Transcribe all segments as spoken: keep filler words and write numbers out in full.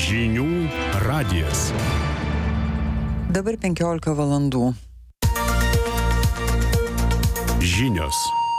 Žinių radijas. Dabar penkiolika valandų. Žinios.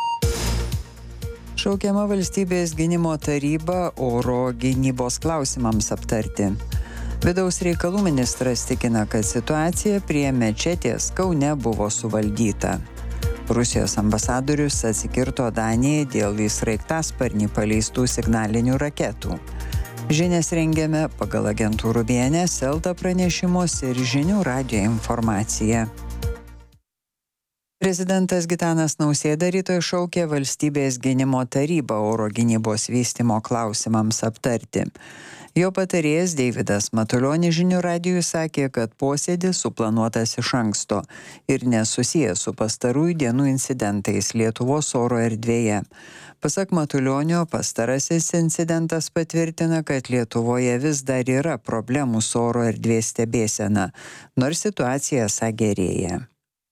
Šaukiama valstybės gynimo taryba oro gynybos klausimams aptarti. Vidaus reikalų ministras tikina, kad situacija prie mečetės Kaune buvo suvaldyta. Rusijos ambasadorius atsikirto Danijai dėl į sraigtasparnį paleistų signalinių raketų. Žinias rengiame pagal agentūrų B N S, Elta pranešimus ir Žinių radijo informaciją. Prezidentas Gitanas Nausėda rytoj šaukė valstybės gynimo tarybą oro gynybos vystymo klausimams aptarti. Jo patarėjas Deividas Matulionis Žinių radijui sakė, kad posėdis suplanuotas iš anksto ir nesusijęs su pastarųjų dienų incidentais Lietuvos oro erdvėje. Pasak Matulionio, pastarasis incidentas patvirtina, kad Lietuvoje vis dar yra problemų su oro erdvės stebėsena, nors situacija esą gerėja.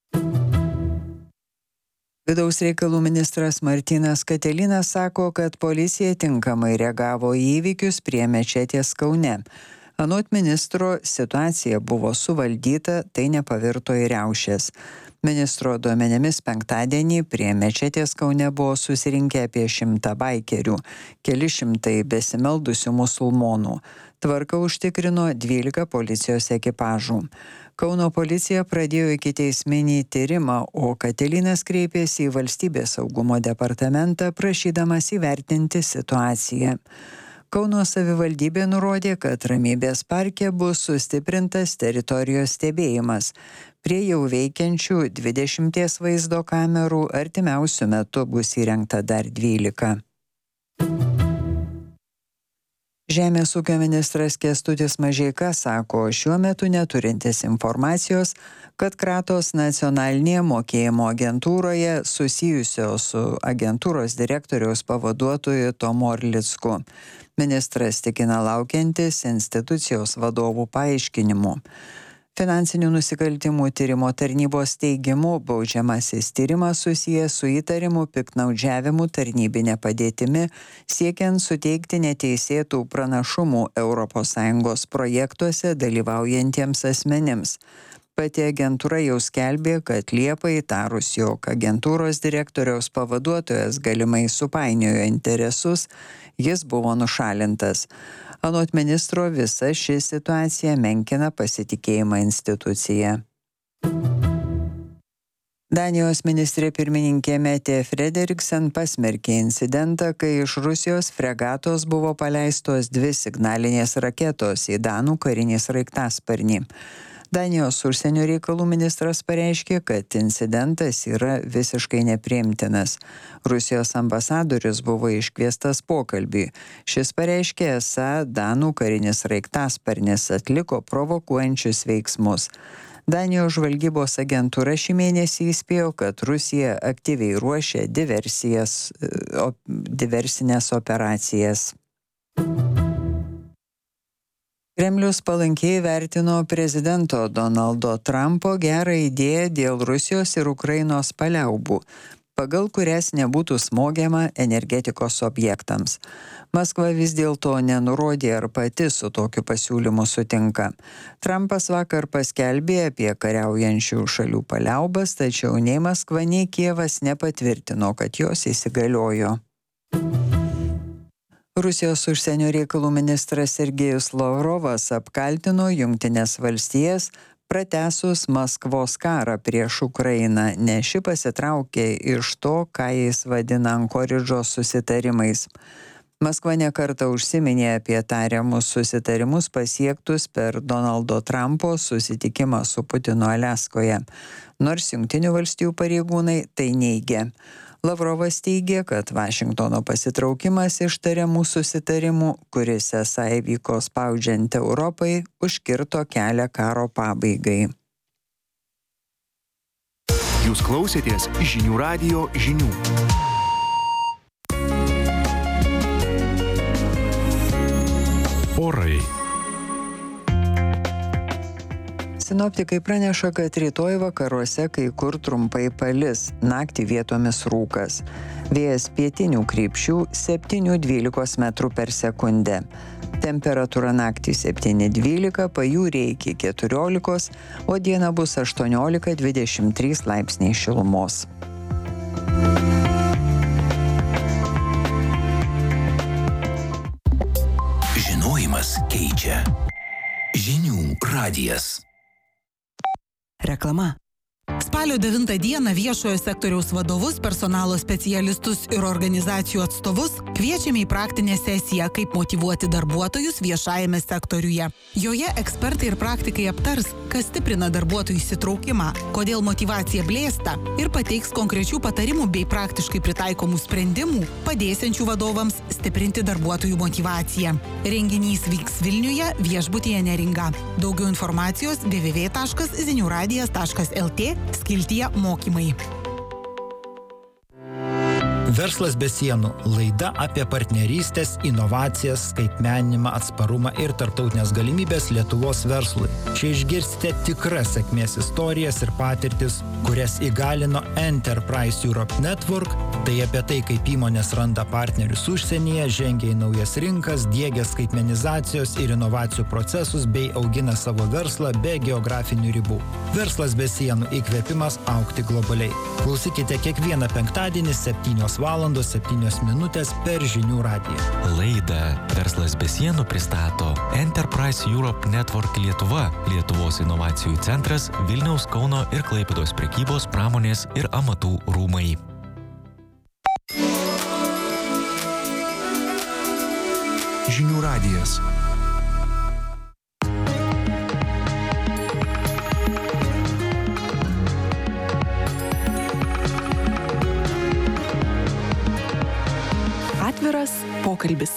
Vidaus reikalų ministras Martynas Katilinas sako, kad policija tinkamai reagavo į įvykius prie mečetės Kaune. Anot ministro, situacija buvo suvaldyta, tai nepavirto į riaušes. Ministro duomenimis penktadienį prie mečetės Kaune buvo susirinkę apie šimtą baikerių, keli šimtai besimeldusių musulmonų. Tvarką užtikrino dvylika policijos ekipažų. Kauno policija pradėjo ikiteisminį tyrimą, o Katilinas kreipėsi į Valstybės saugumo departamentą prašydamas įvertinti situaciją. Kauno savivaldybė nurodė, kad Ramybės parke bus sustiprintas teritorijos stebėjimas. Prie jau veikiančių dvidešimties vaizdo kamerų artimiausiu metu bus įrengta dar dvylika. Žemės ūkio ministras Kęstutis Mažeika sako, šiuo metu neturintis informacijos, kad Kratos nacionalinėje mokėjimo agentūroje susijusio su agentūros direktoriaus pavaduotoju Tomu Orlicku. Ministras tikina laukiantis institucijos vadovų paaiškinimų. Finansinių nusikaltimų tyrimo tarnybos teigimu baudžiamasis tyrimas susijęs su įtarimu piktnaudžiavimu tarnybine padėtimi, siekiant suteikti neteisėtų pranašumų Europos Sąjungos projektuose dalyvaujantiems asmenims. Pati agentūra jau skelbė, kad Liepą įtarus, jog agentūros direktoriaus pavaduotojas galimai supainiojo interesus, jis buvo nušalintas. Anot ministro, visa ši situacija menkina pasitikėjimą institucija. Danijos ministrė pirmininkė Mette Frederiksen pasmerkė incidentą, kai iš Rusijos fregatos buvo paleistos dvi signalinės raketos į Danų karinį sraigtasparnį. Danijos užsienio reikalų ministras pareiškė, kad incidentas yra visiškai nepriimtinas. Rusijos ambasadorius buvo iškviestas pokalbiui. Šis pareiškė, esą Danų karinis sraigtasparnis atliko provokuojančius veiksmus. Danijos žvalgybos agentūra šį mėnesį įspėjo, kad Rusija aktyviai ruošia diversijas, o, diversinės operacijas. Kremlius palankiai vertino prezidento Donaldo Trumpo gerą idėją dėl Rusijos ir Ukrainos paliaubų, pagal kurias nebūtų smogiama energetikos objektams. Maskva vis dėlto nenurodė, ar pati su tokiu pasiūlymu sutinka. Trumpas vakar paskelbė apie kariaujančių šalių paliaubas, tačiau nei Maskva, nei Kijevas nepatvirtino, kad jos įsigaliojo. Rusijos užsienio reikalų ministras Sergejus Lavrovas apkaltino Jungtines valstijas pratęsus Maskvos karą prieš Ukrainą, nes ši pasitraukė iš to, ką jis vadina Ankoridžo susitarimais. Maskva nekartą užsiminė apie tariamus susitarimus pasiektus per Donaldo Trumpo susitikimą su Putinu Aliaskoje, nors Jungtinių valstijų pareigūnai tai neigia. Lavrovas teigė, kad Vašingtono pasitraukimas iš tariamų susitarimų, kuris esą įvyko spaudžiant Europai, užkirto kelią karo pabaigai. Jūs klausėtės Žinių radijo žinių. Orai. Sinoptikai praneša, kad rytoj vakaruose kai kur trumpai palis, naktį vietomis rūkas. Vėjas pietinių krypčių septyni dvylika metrų per sekundę. Temperatūra naktį septyni dvylika, pajūryje iki keturiolikos, o diena bus aštuoniolika dvidešimt trys laipsniai šilumos. Žinojimas keičia. Žinių radijas. Reklama. Spalio devintą dieną viešojo sektoriaus vadovus, personalo specialistus ir organizacijų atstovus kviečiame į praktinę sesiją, kaip motyvuoti darbuotojus viešajame sektoriuje. Joje ekspertai ir praktikai aptars, kas stiprina darbuotojų įsitraukimą, kodėl motyvacija blėsta ir pateiks konkrečių patarimų bei praktiškai pritaikomų sprendimų, padėsiančių vadovams stiprinti darbuotojų motyvaciją. Renginys vyks Vilniuje, viešbutyje Neringa. Daugiau informacijos w w w taškas ziniuradijas taškas l t skiltyje mokymai. Verslas be sienų – laida apie partnerystės, inovacijas, skaitmeninimą, atsparumą ir tarptautinės galimybės Lietuvos verslui. Čia išgirsite tikras sėkmės istorijas ir patirtis, kurias įgalino Enterprise Europe Network. Tai apie tai, kaip įmonės randa partnerius užsienyje, žengia į naujas rinkas, diegia skaitmenizacijos ir inovacijų procesus bei augina savo verslą be geografinių ribų. Verslas be sienų – įkvėpimas augti globaliai. Klausykite kiekvieną penktadienį septynios valandos septynios minutės per Žinių radiją. Laidą Verslas be sienų pristato Enterprise Europe Network Lietuva, Lietuvos inovacijų centras, Vilniaus, Kauno ir Klaipėdos prekybos, pramonės ir amatų rūmai. Žinių radijas. Atviras pokalbis.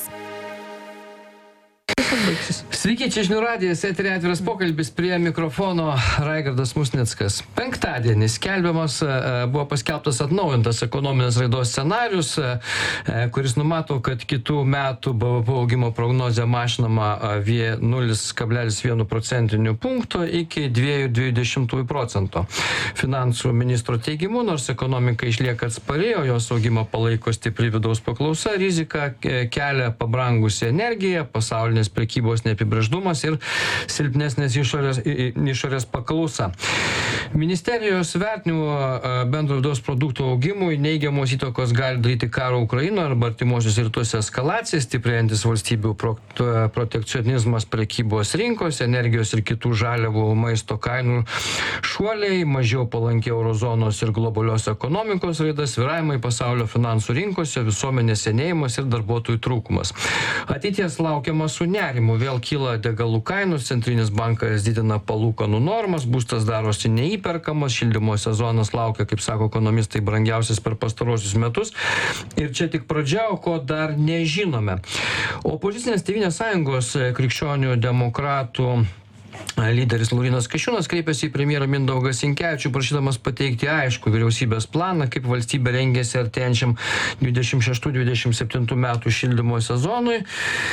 Sveiki, čia Žinių radijas, eteryje atviras pokalbis, prie mikrofono Raigardas Musnickas. Penktadienį skelbiamas, buvo paskelbtas atnaujintas ekonominės raidos scenarius, kuris numato, kad kitų metų B V P augimo prognozė mažinama nulis kablelis vienas procentinių punkto iki du kablelis dvi dešimtųjų procento. Finansų ministro teigimu, nors ekonomika išlieka atspari, o jos augimą palaiko stipri vidaus paklausa, rizika kelia pabrangusi energija, pasaulinės prekybos neapibrėžtumas ir silpnesnės išorės, išorės paklausa. Ministerijos vertinimu bendro vidaus produkto augimui neigiamos įtakos gali daryti karo Ukrainoje arba artimuosiuose rytuose eskalacija, stiprėjantis valstybių protekcionizmas prekybos rinkos, energijos ir kitų žaliavų maisto kainų šuoliai, mažiau palanki eurozonos ir globalios ekonomikos raida, svyravimai pasaulio finansų rinkose, visuomenės senėjimas ir darbuotojų trūkumas. Ateities laukiama su nerimu, vėl kyla degalų kainos, centrinis bankas didina palūkanų normas, būstas darosi neįperkamas, šildymo sezonas laukia, kaip sako ekonomistai, brangiausias per pastarosius metus. Ir čia tik pradžia, o ko dar nežinome. Opozicinės Tėvynės sąjungos krikščionių demokratų lyderis Laurynas Kasčiūnas kreipėsi į premjerą Mindaugą Sinkevičių, prašydamas pateikti aišku vyriausybės planą, kaip valstybė rengiasi artėjančiam dvidešimt šeštų dvidešimt septintų metų šildymo sezonui.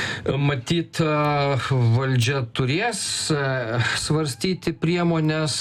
Matyt, valdžia turės svarstyti priemonės,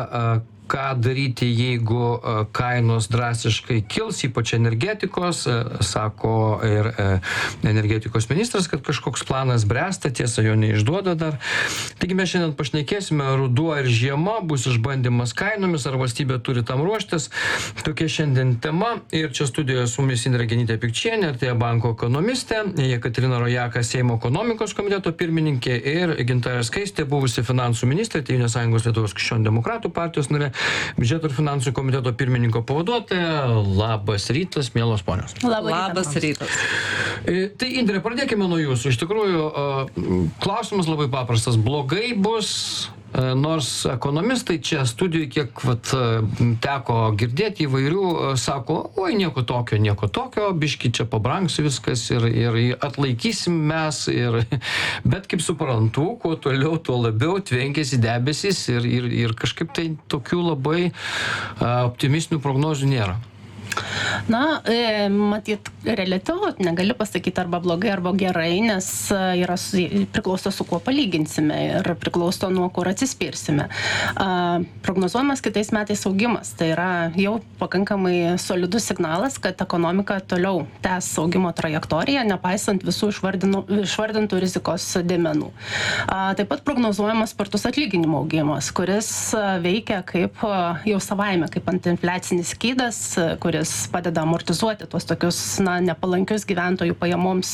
ką daryti, jeigu kainos drastiškai kils, ypač energetikos, sako ir energetikos ministras, kad kažkoks planas bręsta, tiesa, jo neišduoda dar. Taigi mes šiandien pašnekėsime, ruduo ir žiema, bus išbandymas kainomis, ar valstybė turi tam ruoštis. Tokia šiandien tema. Ir čia studijoje su mumis Indrė Genytė Pikčienė, Artėja banko ekonomistė, Jekaterina Rojaka, Seimo ekonomikos komiteto pirmininkė, ir Gintarė Skaistė, buvusi finansų ministrė, Tėvynės sąjungos Lietuvos krikščionių demokratų partijos narė, biudžeto ir finansų komiteto pirmininko pavaduotoja. Labas rytas, mielos ponios. Labas, Labas rytas. Tai Indrė, pradėkime nuo jūsų. Iš tikrųjų, klausimas labai paprastas. Blogai bus, nors ekonomistai čia studijoj, kiek vat, teko girdėti įvairių, sako, oi, nieko tokio, nieko tokio, biški čia pabrangs viskas ir, ir atlaikysim mes. Ir, bet kaip suprantu, kuo toliau, tuo labiau tvenkėsi debesis ir, ir, ir kažkaip tai tokių labai optimistinių prognozių nėra. Na, e, matyt, relativu, negali pasakyti arba blogai, arba gerai, nes yra, priklauso su kuo palyginsime ir priklauso nuo kur atsispirsime. A, prognozuojamas kitais metais augimas, tai yra jau pakankamai solidus signalas, kad ekonomika toliau tęs augimo trajektoriją, nepaisant visų išvardintų rizikos dėmenų. A, taip pat prognozuojamas spartus atlyginimų augimas, kuris veikia kaip jau savaime, kaip antiinfliacinis skydas, kuris padeda amortizuoti tuos tokius na, nepalankius gyventojų pajamoms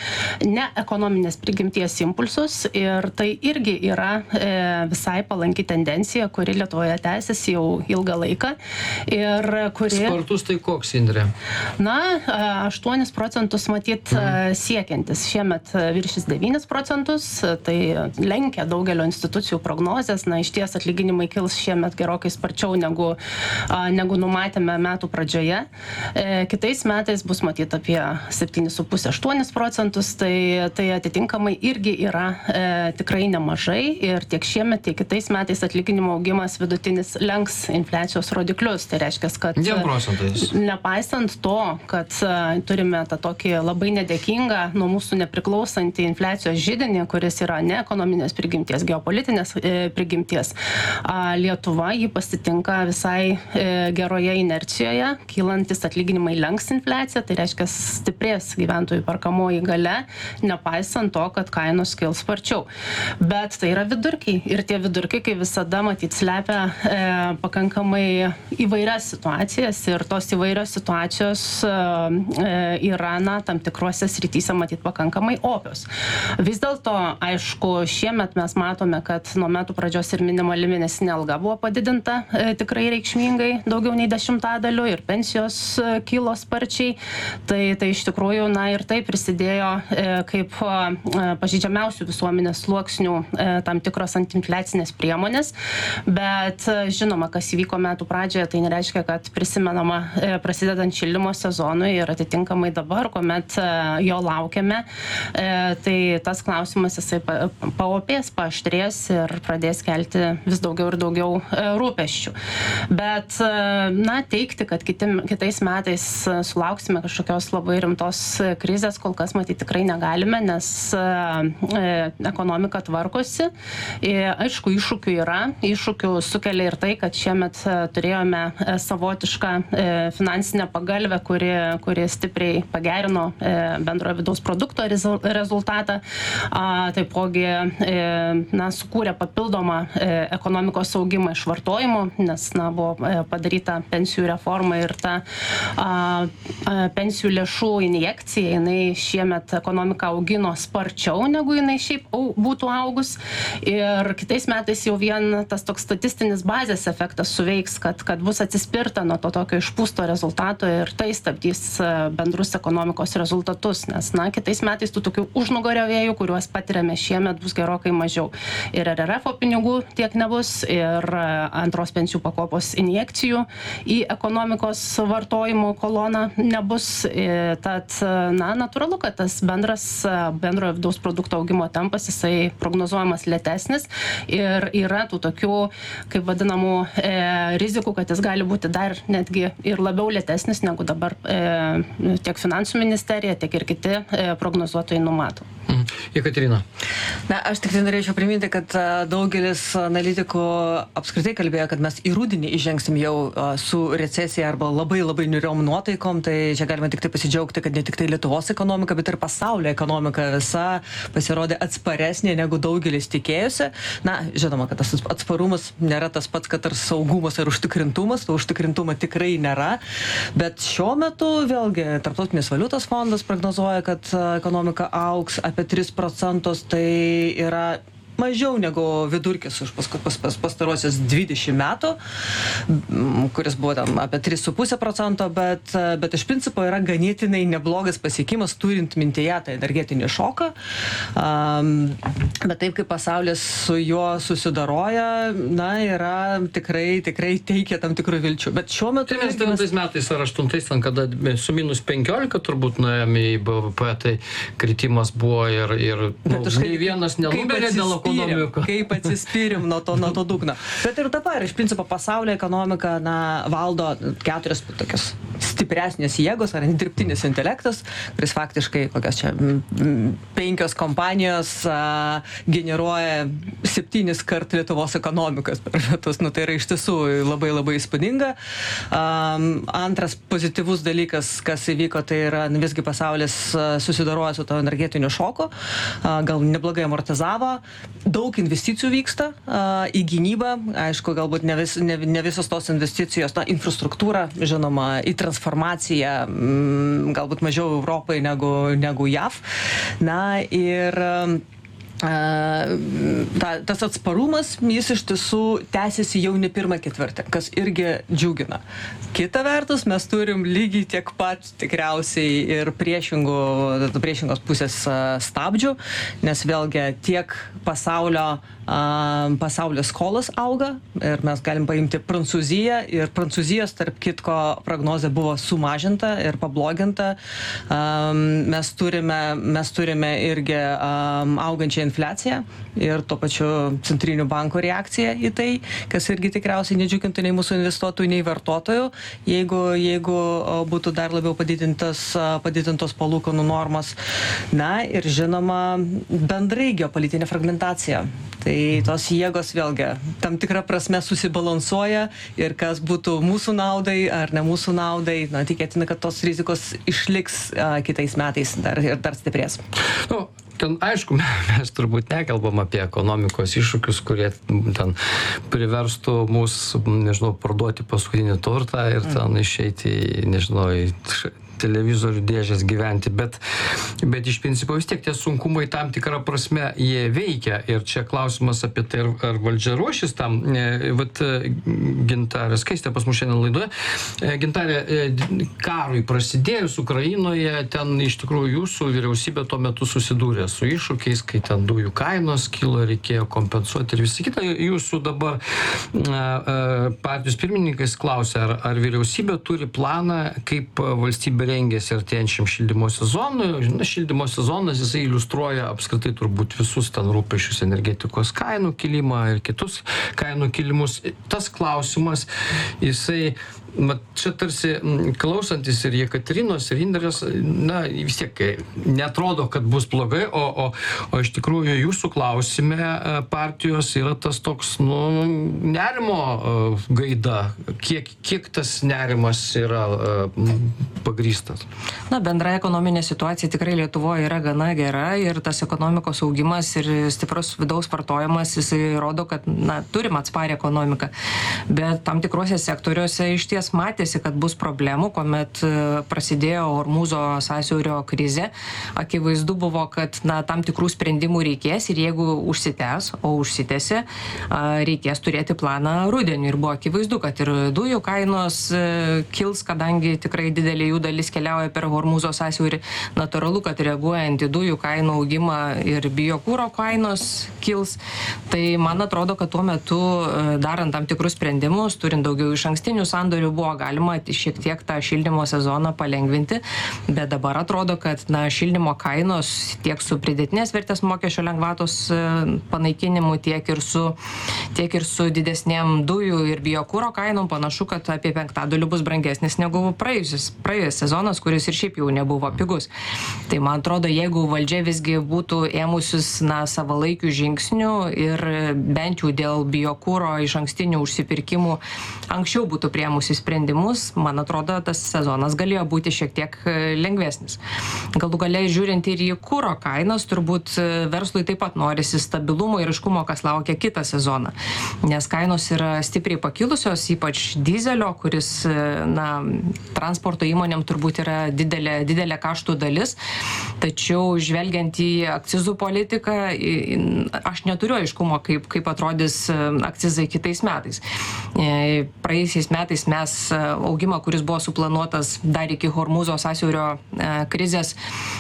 ne ekonominės prigimties impulsus ir tai irgi yra e, visai palanki tendencija, kuri Lietuvoje tęsiasi jau ilgą laiką. Ir kuri... Spartus tai koks, Indrė? Na, aštuonis procentus matyt mm. siekiantis. Šiemet viršys devynis procentus, tai lenkia daugelio institucijų prognozės. Na, iš ties atlyginimai kils šiemet gerokai sparčiau negu, negu numatėme metų pradžioje. E, kitais metais bus matyt apie septynis su puse aštuonis procentus, tai, tai atitinkamai irgi yra e, tikrai nemažai ir tiek šiemet, tiek kitais metais atlyginimo augimas vidutinis lenks infliacijos rodiklius. Tai reiškia, kad nepaisant to, kad e, turime tą tokį labai nedėkingą nuo mūsų nepriklausantį infliacijos židinį, kuris yra ne ekonominės prigimties, geopolitinės e, prigimties, a, Lietuva jį pasitinka visai e, geroje inercijoje, kylantis atlyginimai lenks infliaciją, tai reiškia stiprės gyventojų perkamoji galia, nepaisant to, kad kainos kils sparčiau. Bet tai yra vidurkiai ir tie vidurkiai, kai visada matyt slepia e, pakankamai įvairias situacijas ir tos įvairios situacijos e, yra na, tam tikruose srityse matyt pakankamai opios. Vis dėlto, aišku, šiemet mes matome, kad nuo metų pradžios ir minimali mėnesinė alga buvo padidinta e, tikrai reikšmingai, daugiau nei dešimtadaliu ir pensijos kilo sparčiai, tai, tai iš tikrųjų, na ir tai prisidėjo e, kaip e, pažeidžiamiausių visuomenės sluoksnių e, tam tikros antiinfliacinės priemonės, bet e, žinoma, kas įvyko metų pradžioje, tai nereiškia, kad prisimenama e, prasidedant šildymo sezonui ir atitinkamai dabar, kuomet e, jo laukiame, e, tai tas klausimas jisai pa, paopės, paaštrės ir pradės kelti vis daugiau ir daugiau e, rūpesčių. Bet, e, na, teikti, kad kiti, kitais metais sulauksime kažkokios labai rimtos krizės, kol kas matyti tikrai negalime, nes e, ekonomika tvarkosi. E, aišku, iššūkių yra. Iššūkių sukelia ir tai, kad šiemet turėjome savotišką e, finansinę pagalvę, kuri, kuri stipriai pagerino e, bendrojo vidaus produkto rezultatą. A, taipogi e, na, sukūrė papildomą e, ekonomikos augimą iš vartojimo, nes na, buvo e, padaryta pensijų reforma ir ta a, a, pensijų lėšų injekcija, jinai šiemet ekonomiką augino sparčiau, negu jinai šiaip au, būtų augus. Ir kitais metais jau vien tas toks statistinis bazės efektas suveiks, kad, kad bus atsispirta nuo to tokio išpūsto rezultato ir tai stabdys bendrus ekonomikos rezultatus, nes na, kitais metais tų tokių užnugario vėjų, kuriuos patiriame šiemet, bus gerokai mažiau. Ir R R F pinigų tiek nebus, ir antros pensijų pakopos injekcijų į ekonomikos vartojimo koloną nebus. Tad, na, natūralu, kad tas bendras bendrojo vidaus produkto augimo tempas, jisai prognozuojamas lėtesnis ir yra tų tokių, kaip vadinamų, e, rizikų, kad jis gali būti dar netgi ir labiau lėtesnis, negu dabar e, tiek finansų ministerija, tiek ir kiti e, prognozuotojai numato. Mhm. Jekaterina. Na, aš tik tai norėčiau priminti, kad daugelis analitikų apskritai kalbėjo, kad mes į rudenį įžengsim jau su recesija arba labai labai niūriom nuotaikom, tai čia galime tik tai pasidžiaugti, kad ne tik tai Lietuvos ekonomika, bet ir pasaulio ekonomika visa pasirodė atsparesnė, negu daugelis tikėjusi. Na, žinoma, kad tas atsparumas nėra tas pats, kad ar saugumas ar užtikrintumas, to užtikrintumo tikrai nėra, bet šiuo metu vėlgi Tarptautinis valiutos fondas prognozuoja, kad ekonomika augs apie tris procentus, tai yra mažiau negu vidurkis už pas, pas, pas, pastarosius dvidešimt metų, kuris buvo tam apie tris su puse procento, bet, bet iš principo yra ganėtinai neblogas pasiekimas, turint mintyje tą energetinį šoką. Um, bet taip kaip pasaulis su juo susidaroja, na, yra tikrai, tikrai teikia tam tikrų vilčių. Bet šiuo metu... Tai mes devintais metais ar aštuntais, kada su minus penkiolika turbūt nuėjome į B V P, tai kritimas buvo ir, ir nu, nei vienas nenumerė dėl ekonomikos. Kaip atsispyrim nuo to, nuo to dugno. Bet ir dabar, iš principo, pasaulio ekonomika na, valdo keturias tokias stipresnės jėgos ar dirbtinis intelektas, kuris faktiškai kokios čia penkios kompanijos a, generuoja septynis kart Lietuvos ekonomikas per metus. Nu, tai yra iš tiesų labai labai įspūdinga. A, antras pozityvus dalykas, kas įvyko, tai yra visgi pasaulis susidaroja su to energetiniu šoku, a, gal neblogai amortizavo, daug investicijų vyksta a, į gynybą, aišku, galbūt ne, vis, ne, ne visos tos investicijos, na, infrastruktūra, žinoma, į transformaciją, m, galbūt mažiau Europai negu, negu J A V. Na ir Ta, tas atsparumas, jis iš tiesų tęsiasi jau ne pirmą ketvirtį, kas irgi džiugina. Kita vertus, mes turim lygiai tiek pat tikriausiai ir priešingų, priešingos pusės stabdžių, nes vėlgi tiek pasaulio, pasaulio skolas auga ir mes galim paimti Prancūziją ir Prancūzijos, tarp kitko, prognozė buvo sumažinta ir pabloginta. Mes turime, mes turime irgi augančią infliaciją ir tuo pačiu centrinių bankų reakcija į tai, kas irgi tikriausiai nedžiugintų nei mūsų investuotojų, nei vartotojų, jeigu, jeigu būtų dar labiau padidintas, padidintos palūkanų normos. Na ir žinoma, bendrai geopolitinė fragmentacija. Tai tos jėgos vėlgi tam tikrą prasme susibalansuoja ir kas būtų mūsų naudai ar ne mūsų naudai, na, tikėtina, kad tos rizikos išliks a, kitais metais dar, ir dar stiprės. Nu. Ten, aišku, mes turbūt nekalbam apie ekonomikos iššūkius, kurie ten priverstų mus, nežinau, parduoti paskutinį turtą ir ten išeiti, nežinau, į televizorių dėžės gyventi, bet, bet iš principo vis tiek tie sunkumai tam tikrą prasme jie veikia ir čia klausimas apie tai, ar, ar valdžia ruošis tam. Vat Gintarė Skaistė pas mus šiandien laidoje. Gintarė, karui prasidėjus Ukrainoje, ten iš tikrųjų jūsų vyriausybė tuo metu susidūrė su iššūkiais, kai ten dujų kainos kilo, reikėjo kompensuoti ir visi kita. Jūsų dabar partijos pirmininkas klausia, ar, ar vyriausybė turi planą, kaip valstybė rengėsi artėjančiam šildymo sezonui. Na, šildymo sezonas, jisai iliustruoja apskritai turbūt visus ten rūpesčius, energetikos kainų kilimą ir kitus kainų kilimus. Tas klausimas, jisai, mat, čia tarsi klausantis ir Jekaterinos, ir Indrės, na, vis tiek neatrodo, kad bus blogai, o, o, o iš tikrųjų jūsų klausime partijos yra tas toks, nu, nerimo gaida. Kiek, kiek tas nerimas yra pagrįstas? Na, bendra ekonominė situacija tikrai Lietuvoje yra gana gera ir tas ekonomikos augimas ir stiprus vidaus vartojimas, jisai rodo, kad, na, turim atsparę ekonomiką. Bet tam tikrose sektoriuose iš ties matėsi, kad bus problemų, kuomet prasidėjo Hormūzo sąsiaurio krizė. Akivaizdu buvo, kad, na, tam tikrų sprendimų reikės ir jeigu užsitęs, o užsitęsė, reikės turėti planą rudenį. Ir buvo akivaizdu, kad ir dujų kainos kils, kadangi tikrai didelė jų dalis keliauja per Hormūzo sąsiaurį. Natūralu, kad reaguojant į dujų kainų augimą ir biokuro kainos kils. Tai man atrodo, kad tuo metu darant tam tikrus sprendimus, turint daugiau išankstinių sandorių, buvo galima šiek tiek tą šildymo sezoną palengvinti, bet dabar atrodo, kad, na, šildymo kainos tiek su pridėtinės vertės mokesčio lengvatos panaikinimu, tiek ir su, tiek ir su didesnėm dujų ir biokuro kainom panašu, kad apie penktadalių bus brangesnis negu praėjusis, praėjus sezonas, kuris ir šiaip jau nebuvo pigus. Tai man atrodo, jeigu valdžia visgi būtų ėmusis, na, savalaikių žingsnių ir bent jau dėl biokuro išankstinių užsipirkimų anksčiau būtų priėmusi sprendimus, man atrodo, tas sezonas galėjo būti šiek tiek lengvesnis. Galų galiai žiūrint ir į kuro kainas, turbūt verslui taip pat norisi stabilumo ir aiškumo, kas laukia kitą sezoną. Nes kainos yra stipriai pakilusios, ypač dizelio, kuris, na, transporto įmonėm turbūt yra didelė, didelė kaštų dalis. Tačiau žvelgiant į akcizų politiką, aš neturiu aiškumo, kaip, kaip atrodys akcizai kitais metais. Praėjusiais metais mes augimą, kuris buvo suplanuotas dar iki Hormūzo sąsiaurio krizės,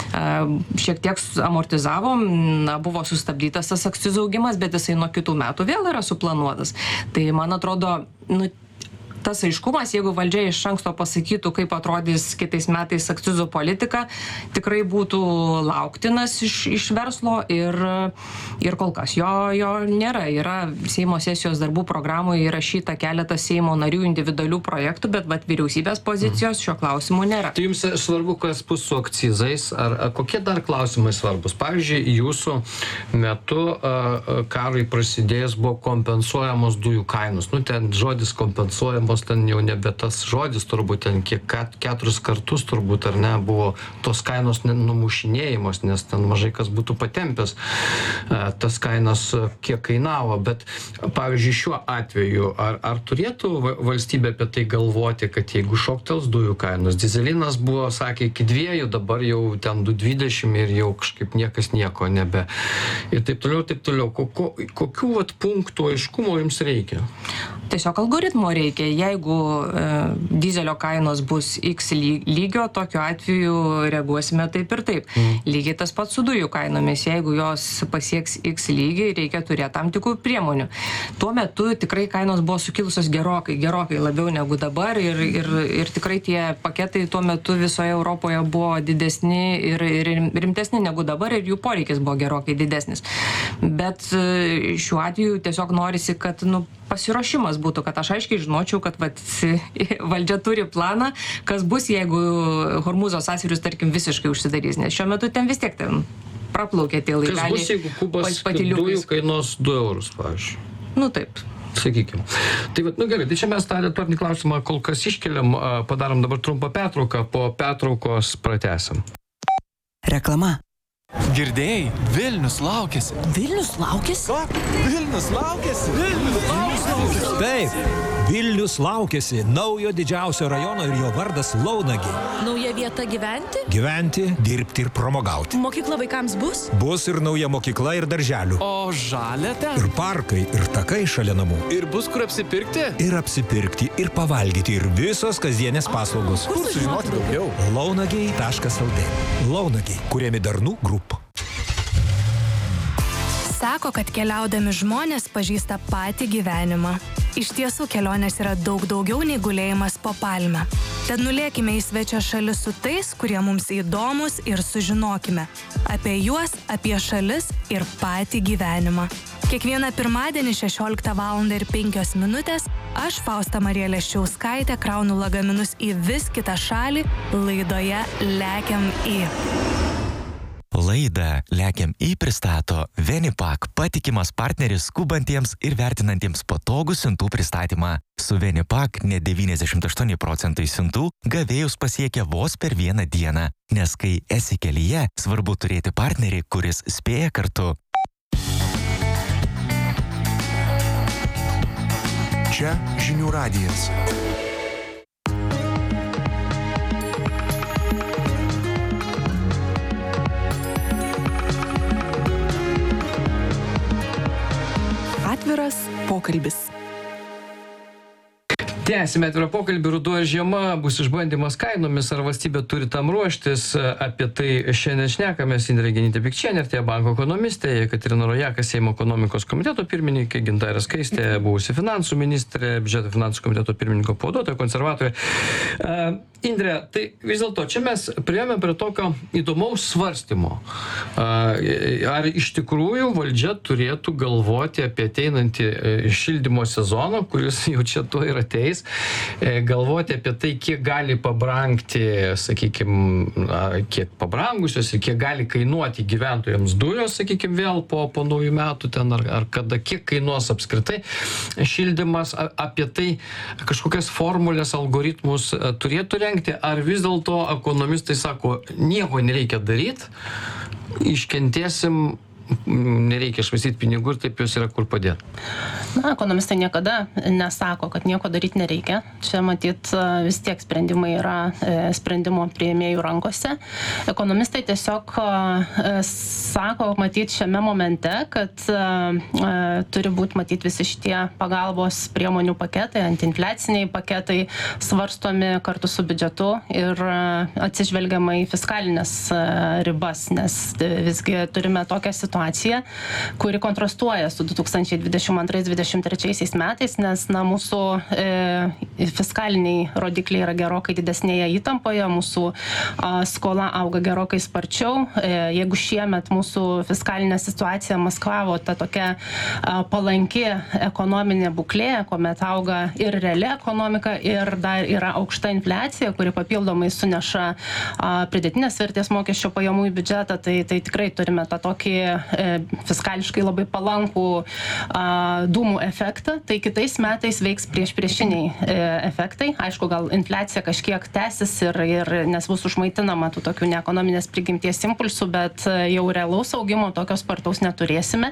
šiek tiek amortizavom, na, buvo sustabdytas tas akcizų augimas, bet jisai nuo kitų metų vėl yra suplanuotas. Tai man atrodo, nu, tas aiškumas, jeigu valdžia iš anksto pasakytų, kaip atrodys kitais metais akcizų politika, tikrai būtų lauktinas iš, iš verslo ir, Ir kol kas jo, jo nėra. Yra Seimo sesijos darbų programoje įrašyta keletas Seimo narių individualių projektų, bet vat, vyriausybės pozicijos šio klausimu nėra. Tai jums svarbu, kas bus su akcizais, ar, ar kokie dar klausimai svarbus? Pavyzdžiui, jūsų metu a, karui prasidėjęs buvo kompensuojamos dujų kainos. Nu, ten žodis kompensuojamos, ten jau nebe tas žodis, turbūt ten kiek keturis kartus turbūt, ar ne, buvo tos kainos numušinėjimos, nes ten mažai kas būtų patempęs a, tas kainas, kiek kainavo. Bet, pavyzdžiui, šiuo atveju, ar, ar turėtų valstybė apie tai galvoti, kad jeigu šoktels dujų kainos, dyzelinas buvo, sakė, iki dviejų, dabar jau ten du dvidešimt ir jau kažkaip niekas nieko nebe. Ir taip toliau, taip toliau. Ko, kokių vat, punktų aiškumo jums reikia? Tiesiog algoritmo reikia. Jeigu e, dizelio kainos bus X lygio, tokiu atveju reaguosime taip ir taip. Mm. Lygiai tas pats su dujų kainomis. Jeigu jos pasieks X lygį, reikia turėti tam tikrų priemonių. Tuo metu tikrai kainos buvo sukilusios gerokai, gerokai labiau negu dabar ir, ir, ir tikrai tie paketai tuo metu visoje Europoje buvo didesni ir, ir rimtesni negu dabar ir jų poreikis buvo gerokai didesnis. Bet šiuo atveju tiesiog norisi, kad nu, pasiruošimas būtų, kad aš aiškiai žinočiau, kad vat, valdžia turi planą, kas bus, jeigu Hormūzo sąsiauris, tarkim, visiškai užsidarys, nes šiuo metu ten vis tiek ten praplaukia tie laiveliai. Kas bus, jeigu kubas dujų kainuos du eurus, pavyzdžiui? Nu taip. Sakykime. Tai, nu gerai, tai čia mes tą retorinį klausimą kol kas iškeliam, padarom dabar trumpą pertrauką, po pertraukos pratęsim. Reklama. Girdėjai, Vilnius laukiasi. Vilnius laukiasi? Ką? Vilnius laukiasi? Vilnius laukiasi. Taip, Vilnius laukiasi naujo didžiausio rajono ir jo vardas Launagė. Nauja vieta gyventi? Gyventi, dirbti ir pramogauti. Mokykla vaikams bus? Bus ir nauja mokykla ir darželių. O žalia ten? Ir parkai, ir takai šalia namų. Ir bus kur apsipirkti? Ir apsipirkti, ir pavalgyti, ir visos kasdienės paslaugos. Kur sužinoti daugiau? launagiai taškas el tė. Launagiai, kuriami Darnų Group. Sako, kad keliaudami žmonės pažįsta patį gyvenimą. Iš tiesų, kelionės yra daug daugiau nei gulėjimas po palmę. Tad nulėkime į svečią šalis su tais, kurie mums įdomus ir sužinokime apie juos, apie šalis ir patį gyvenimą. Kiekvieną pirmadienį šešioliktą valandą ir penkios minutės aš, Fausta Marija Leščiauskaitė, kraunu lagaminus į vis kitą šalį laidoje Lekiam į. Laidą Lekiam į pristato Venipak, patikimas partneris skubantiems ir vertinantiems patogų siuntų pristatymą. Su Venipak net devyniasdešimt aštuoni procentai siuntų gavėjus pasiekia vos per vieną dieną, nes kai esi kelyje, svarbu turėti partnerį, kuris spėja kartu. Čia Žinių radijas. Atviras pokalbis. Tęsime atvirą pokalbį, ruduo ir žiema bus išbandymas kainomis, ar valstybė turi tam ruoštis. Apie tai šiandien šnekamės. Indrė Genytė-Pikčienė, R T banko ekonomistė, Jekaterina Rojakas, Seimo ekonomikos komiteto pirmininkė, Gintarė Skaistė, buvusi finansų ministrė, biudžeto finansų komiteto pirmininko pavaduotoja, konservatorė. Uh, Indrė, tai vis dėlto čia mes priėjome prie tokio įdomaus svarstymo. Uh, ar iš tikrųjų valdžia turėtų galvoti apie ateinantį šildymo sezoną, kuris jau čia tuo ir ateis, galvoti apie tai, kiek gali pabrangti, sakykime, kiek pabrangusios ir kiek gali kainuoti gyventojams dujos, sakykime, vėl po, po naujų metų ten, ar, ar kada, kiek kainuos apskritai šildymas, apie tai kažkokias formulės, algoritmus turėtų rengti, ar vis dėlto ekonomistai sako, nieko nereikia daryti, iškentėsim, nereikia švaistyti pinigų ir taip jos yra kur padėti. Na, ekonomistai niekada nesako, kad nieko daryti nereikia. Čia matyt vis tiek sprendimai yra sprendimo priėmėjų rankose. Ekonomistai tiesiog sako, matyt, šiame momente, kad turi būti, matyt, visi šitie pagalbos priemonių paketai, antiinfliaciniai paketai svarstomi kartu su biudžetu ir atsižvelgiama į fiskalinės ribas, nes visgi turime tokią situaciją, situacija, kuri kontrastuoja su du tūkstančiai dvidešimt antrais dvidešimt trečiaisiais metais, nes na, mūsų e, fiskaliniai rodikliai yra gerokai didesnėje įtampoje, mūsų a, skola auga gerokai sparčiau. E, jeigu šiemet mūsų fiskalinė situacija maskvavo ta tokia a, palanki ekonominė būklė, kuomet auga ir reali ekonomika, ir dar yra aukšta infliacija, kuri papildomai suneša a, pridėtinės vertės mokesčio pajamų į biudžetą, tai, tai tikrai turime tą tokį e, fiskališkai labai palankų a, dūmų efektą. Tai kitais metais veiks prieš priešiniai e, efektai. Aišku, gal infliacija kažkiek tęsis ir, ir nes bus užmaitinama tų tokių neekonominės prigimties impulsų, bet jau realaus augimo tokio spartaus neturėsime.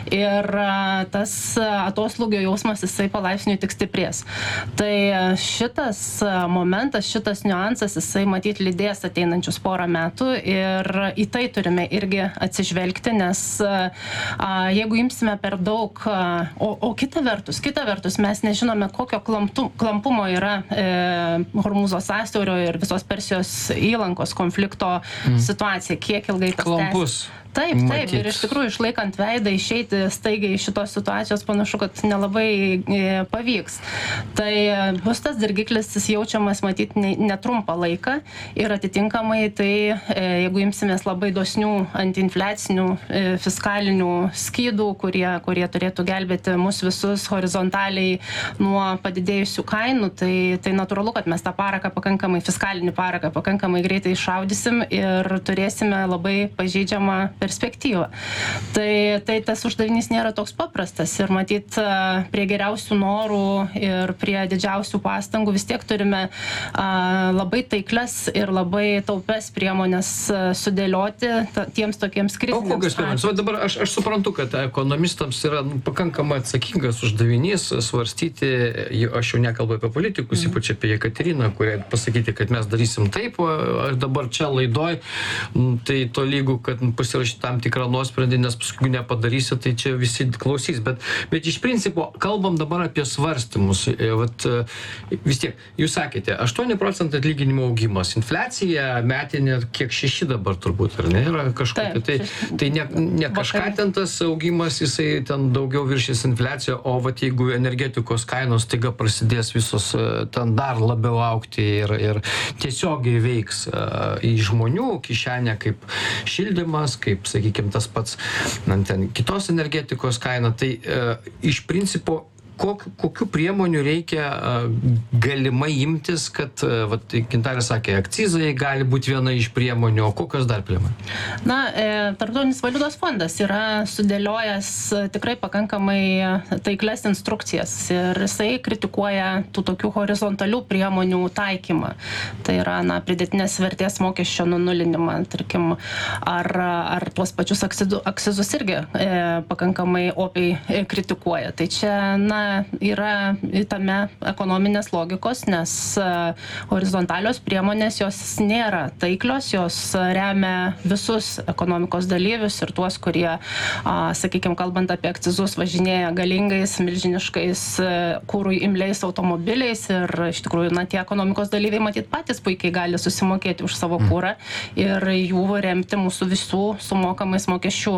Ir a, tas atoslūgio jausmas jisai palaipsniui tik stiprės. Tai šitas momentas, šitas niuansas, jisai matyt lydės ateinančius porą metų ir į tai turime irgi atsižvelgti, nes a, jeigu imsime per daug, a, o, o kita vertus, kita vertus, mes nežinome, kokio klamptu, klampumo yra e, Hormūzo sąsiaurio ir visos Persijos įlankos konflikto mm. situacija, kiek ilgai tas klampus. tęsis. Taip, taip, Matyt. Ir iš tikrųjų išlaikant veidą išeiti staigiai iš šitos situacijos panašu, kad nelabai e, pavyks. Tai bus tas dirgiklis jaučiamas matyti netrumpą laiką ir atitinkamai tai, e, jeigu imsimės labai dosnių antiinfliacinių e, fiskalinių skydų, kurie, kurie turėtų gelbėti mus visus horizontaliai nuo padidėjusių kainų, tai, tai natūralu, kad mes tą paraką pakankamai, fiskalinį paraką pakankamai greitai iššaudysim ir turėsime labai pažeidžiamą perspektyvą. Tai, tai tas uždavinys nėra toks paprastas ir matyt prie geriausių norų ir prie didžiausių pastangų vis tiek turime a, labai taiklias ir labai taupes priemonės sudėlioti ta, tiems tokiems kriziniams. O kokios priemonės? O dabar aš, aš suprantu, kad ekonomistams yra nu, pakankamai atsakingas uždavinys svarstyti, aš jau nekalbu apie politikus, mm. ypač apie Jekateriną, kurie pasakyti, kad mes darysim taip, aš dabar čia laidoj, tai to lygu, kad pasirašyti tam tikrą nuosprendį, nes paskui nepadarysi, tai čia visi klausys. Bet, bet iš principo, kalbam dabar apie svarstymus. Vat, vis tiek, jūs sakėte, aštuoni procentai atlyginimo augimas. Infliacija metinė kiek šeši dabar turbūt, ar ne? Yra kažkokia. Tai, tai ne, ne kažką ten tas augimas, jisai ten daugiau viršys infliaciją, o vat jeigu energetikos kainos taiga prasidės visos ten dar labiau augti ir, ir tiesiogiai veiks uh, į žmonių kišenę kaip šildymas, kaip sakykime, tas pats na, ten, kitos energetikos kaina, tai e, iš principo kok, kokių priemonių reikia e, galimai imtis, kad, e, vat, Gintarė sakė, akcizai gali būti viena iš priemonių, o kokios dar priemonių? Na, e, Tarptautinis valiutos fondas yra sudėliojęs tikrai pakankamai taiklias instrukcijas ir jisai kritikuoja tų tokių horizontalių priemonių taikymą. Tai yra, na, pridėtinės vertės mokesčio nunulinimą, tarkim, ar, ar tuos pačius akcizus, akcizus irgi e, pakankamai opiai kritikuoja. Tai čia, na, yra tame ekonominės logikos, nes horizontalios priemonės jos nėra taiklios, jos remia visus ekonomikos dalyvius ir tuos, kurie, sakykime, kalbant apie akcizus, važinėja galingais, milžiniškais kūrui imliais automobiliais ir iš tikrųjų, na, tie ekonomikos dalyviai matyt patys puikiai gali susimokėti už savo kūrą ir jų remti mūsų visų sumokamais mokesčių,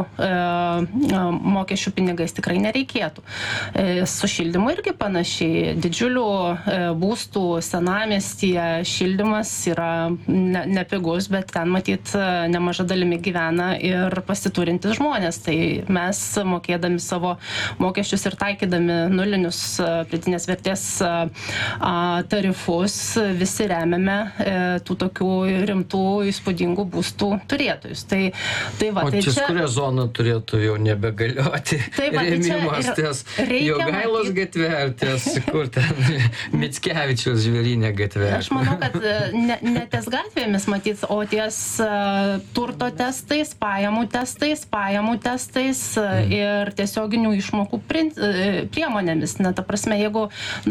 mokesčių pinigais tikrai nereikėtų. Su šildymu irgi panašiai. Didžiulių e, būstų senamiestyje šildymas yra ne, nepigus, bet ten matyt nemaža dalimi gyvena ir pasiturintis žmonės. Tai mes mokėdami savo mokesčius ir taikydami nulinius pridėtinės vertės a, tarifus visi remiame e, tų tokių rimtų įspūdingų būstų turėtojus. Tai, tai va, o tai čia čia kuria zona turėtų jau nebegalioti tai va, rėmimas tai ties Jogailos gatve ar ties kur ten Mickevičiaus Žvėryne gatve? Aš manau, kad ne, ne ties gatvėmis matyt, o ties uh, turto testais, pajamų testais, pajamų testais uh, mm. ir tiesioginių išmokų print, uh, priemonėmis. Na, ta prasme, jeigu